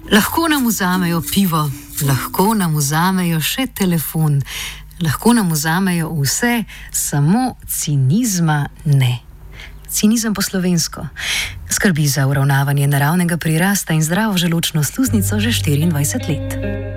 Lahko nam vzamejo pivo, lahko nam vzamejo še telefon, lahko nam vzamejo vse, samo cinizma ne. Cinizem po slovensko skrbi za uravnavanje naravnega prirasta in zdravo želodčno sluznico že 24 let.